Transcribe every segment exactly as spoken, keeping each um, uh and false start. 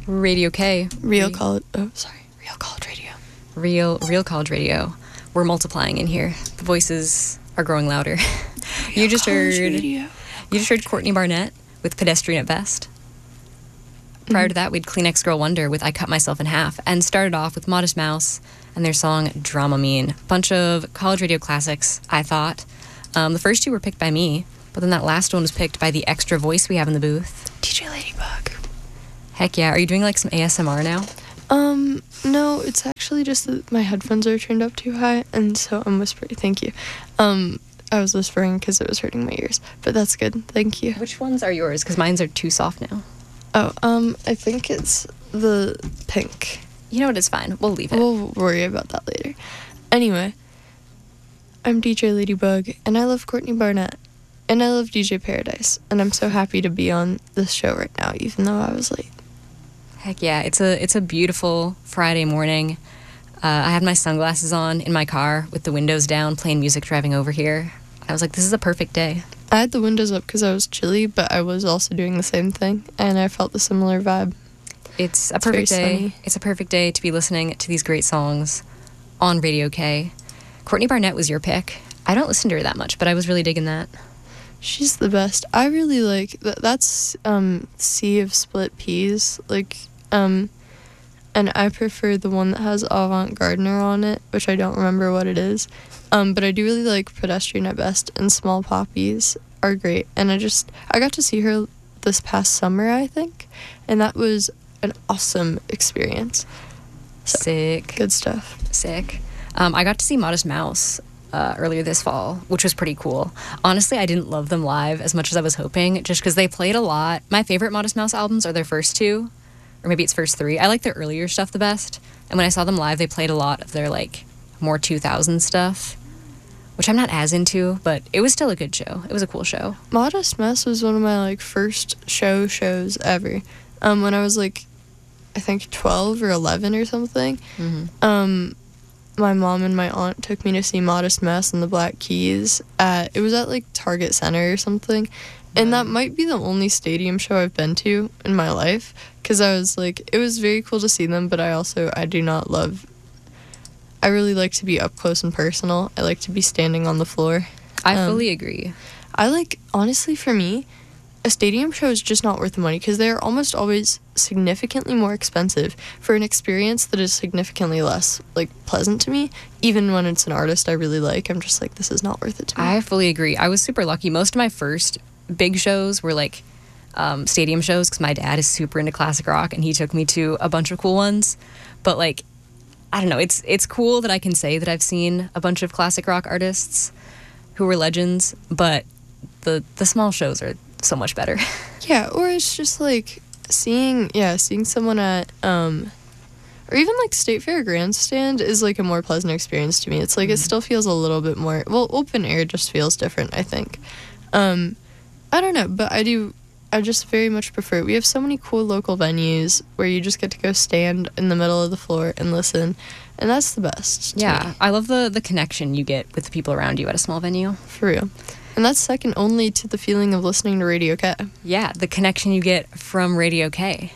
Radio K. Real college. Oh, sorry. Real college radio. Real, real college radio. We're multiplying in here. The voices are growing louder. you just heard. Radio. You just heard Courtney Barnett with Pedestrian at Best. Prior Mm-hmm. to that, we had Kleenex Girl Wonder with I Cut Myself in Half, and started off with Modest Mouse and their song Dramamine. Bunch of college radio classics, I thought. Um, the first two were picked by me, but then that last one was picked by the extra voice we have in the booth. D J Ladybug. Heck yeah. Are you doing like some A S M R now? Um, no, it's actually just that my headphones are turned up too high, and so I'm whispering. Thank you. Um, I was whispering because it was hurting my ears, but that's good. Thank you. Which ones are yours? Because mine's are too soft now. Oh, um, I think it's the pink. You know what? It's fine. We'll leave it. We'll worry about that later. Anyway, I'm D J Ladybug, and I love Courtney Barnett, and I love D J Paradise, and I'm so happy to be on this show right now, even though I was late. Heck yeah. It's a, it's a beautiful Friday morning. Uh, I had my sunglasses on in my car with the windows down, playing music driving over here. I was like, this is a perfect day. I had the windows up because I was chilly, but I was also doing the same thing, and I felt the similar vibe. It's a It's perfect very day. sunny. It's a perfect day to be listening to these great songs on Radio K. Courtney Barnett was your pick. I don't listen to her that much, but I was really digging that. She's the best. I really like th- that's um Sea of Split Peas, like um and I prefer the one that has Avant Gardener on it, which I don't remember what it is. Um but I do really like Pedestrian at Best, and Small Poppies are great. And I just I got to see her this past summer, I think, and that was an awesome experience. So, Sick. good stuff. Sick. Um, I got to see Modest Mouse uh, earlier this fall, which was pretty cool. Honestly, I didn't love them live as much as I was hoping, just because they played a lot. My favorite Modest Mouse albums are their first two, or maybe it's first three. I like their earlier stuff the best. And when I saw them live, they played a lot of their like more two thousand stuff, which I'm not as into, but it was still a good show. It was a cool show. Modest Mess was one of my like first show shows ever. Um, when I was like, I think twelve or eleven or something. Mm-hmm. Um, my mom and my aunt took me to see Modest Mess and the Black Keys at, it was at like Target Center or something. And that might be the only stadium show I've been to in my life, because I was like, it was very cool to see them, but I also, I do not love, I really like to be up close and personal. I like to be standing on the floor. I Um, fully agree. I like, honestly, for me, a stadium show is just not worth the money, because they're almost always significantly more expensive for an experience that is significantly less, like, pleasant to me. Even when it's an artist I really like, I'm just like, this is not worth it to me. I fully agree. I was super lucky. Most of my first big shows were like um, stadium shows, because my dad is super into classic rock and he took me to a bunch of cool ones. But like, I don't know, it's it's cool that I can say that I've seen a bunch of classic rock artists who were legends, but the the small shows are so much better. Yeah, or it's just like seeing, yeah, seeing someone at, um, or even like State Fair Grandstand is like a more pleasant experience to me. It's like, it still feels a little bit more, well, open air just feels different, I think. Um, I don't know, but I do, I just very much prefer it. We have so many cool local venues where you just get to go stand in the middle of the floor and listen, and that's the best. to Yeah, me, I love the the connection you get with the people around you at a small venue. for real. And that's second only to the feeling of listening to Radio K. Yeah, the connection you get from Radio K.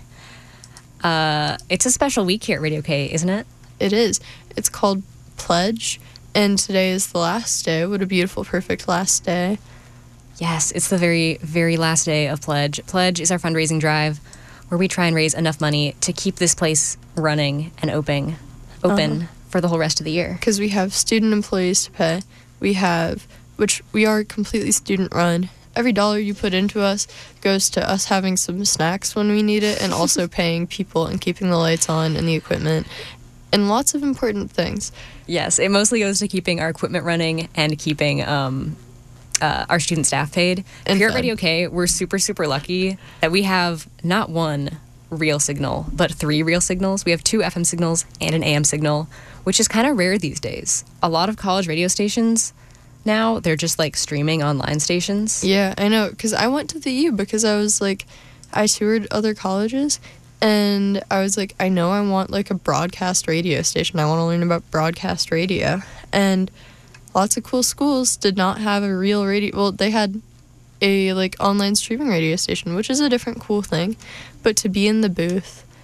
Uh, it's a special week here at Radio K, isn't it? It is. It's called Pledge, and today is the last day. What a beautiful, perfect last day. Yes, it's the very, very last day of Pledge. Pledge is our fundraising drive where we try and raise enough money to keep this place running and open, open Uh-huh. for the whole rest of the year. Because we have student employees to pay. We have, which we are completely student run. Every dollar you put into us goes to us having some snacks when we need it, and also paying people and keeping the lights on and the equipment and lots of important things. Yes, it mostly goes to keeping our equipment running and keeping um, uh, our student staff paid. And Here at fed. Radio K, we're super, super lucky that we have not one real signal, but three real signals. We have two F M signals and an A M signal, which is kind of rare these days. A lot of college radio stations now, they're just like streaming online stations. Yeah, I know, because I went to the U because I was like, I toured other colleges, and I was like, I know I want like a broadcast radio station. I want to learn about broadcast radio. And lots of cool schools did not have a real radio. Well, they had a like online streaming radio station, which is a different cool thing. But to be in the booth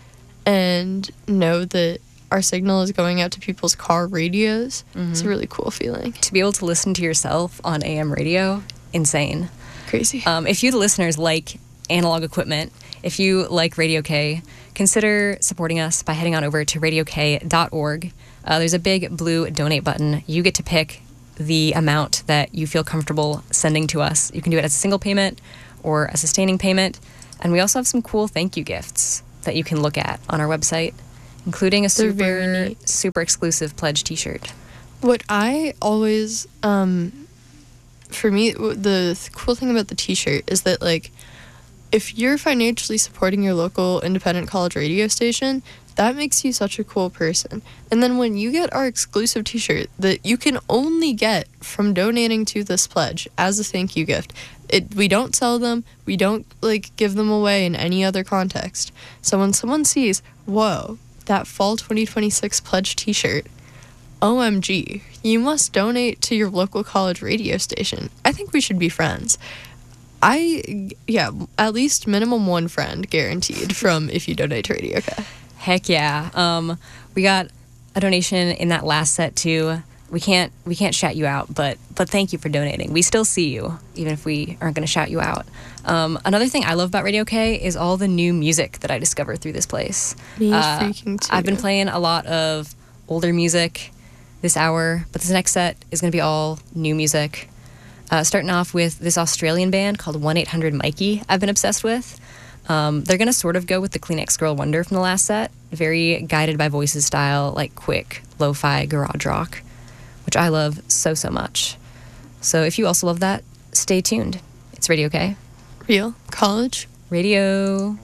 and know that our signal is going out to people's car radios. Mm-hmm. It's a really cool feeling. To be able to listen to yourself on A M radio, insane. Crazy. Um, if you, the listeners, like analog equipment, if you like Radio K, consider supporting us by heading on over to radio k dot org. Uh, there's a big blue donate button. You get to pick the amount that you feel comfortable sending to us. You can do it as a single payment or a sustaining payment. And we also have some cool thank you gifts that you can look at on our website, including a They're very super, neat. super exclusive pledge t-shirt. What I always, um, for me, w- the th- cool thing about the t-shirt is that, like, if you're financially supporting your local independent college radio station, that makes you such a cool person. And then when you get our exclusive t-shirt that you can only get from donating to this pledge as a thank you gift, it we don't sell them, we don't, like, give them away in any other context. So when someone sees, whoa, that fall twenty twenty-six pledge t-shirt, O M G, you must donate to your local college radio station. I think we should be friends. I, yeah, at least minimum one friend guaranteed from if you donate to Radio K. Heck yeah. Um, we got a donation in that last set too. We can't we can't shout you out, but but thank you for donating. We still see you, even if we aren't going to shout you out. Um, another thing I love about Radio K is all the new music that I discover through this place. Me Uh, freaking too. I've been playing a lot of older music this hour, but this next set is going to be all new music. Uh, starting off with this Australian band called one eight hundred Mikey I've been obsessed with. Um, they're going to sort of go with the Kleenex Girl Wonder from the last set. Very guided by voices style, like quick, lo-fi garage rock, which I love so, so much. So if you also love that, stay tuned. It's Radio K. Real college. Radio.